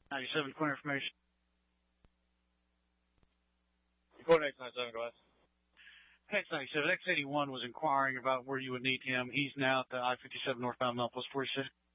97, clear information. Recording X97, go ahead. X97, X81 was inquiring about where you would need him. He's now at the I-57 northbound Mel Post 46.